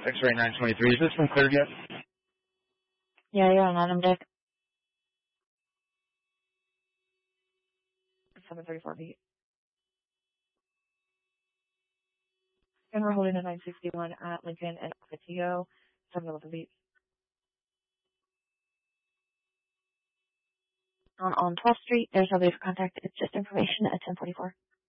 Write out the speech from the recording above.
X-ray 923. Is this from cleared yet? Yeah, you're on him, Dick. 734 feet. And we're holding a 961 at Lincoln and Patillo, 711 feet. On 12th Street, there's nobody for contact. It's just information at 1044.